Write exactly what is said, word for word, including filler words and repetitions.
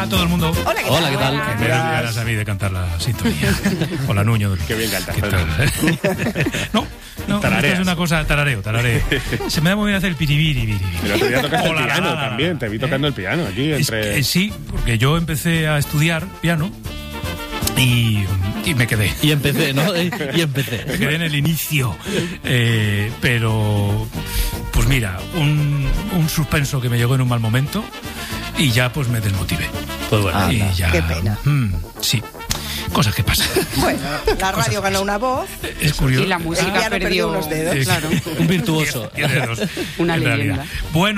a todo el mundo. Hola, ¿qué tal? Hola, ¿qué tal? Que me ya la sabí de cantar la sintonía. Hola, Nuño. Qué bien cantas, ¿Qué tal? No, no, esto es una cosa, tarareo, tarareo. Se me da muy bien hacer el piribiri. El otro día tocaste el Hola, piano la, la, la. también, te vi tocando ¿Eh? el piano aquí Es entre... que, sí, porque yo empecé a estudiar piano y, y me quedé. Y empecé, ¿no? Y empecé. Me quedé en el inicio. Eh, pero, pues mira, un, un suspenso que me llegó en un mal momento y ya pues me desmotivé. Pues bueno. Y ya, Qué pena. Mm, sí, cosas que pasan. Bueno, la radio ganó una voz. Es curioso. Y la El música piano perdió perdió unos dedos. Eh, Claro. Un virtuoso. diez dedos, Una en leyenda. realidad. Bueno.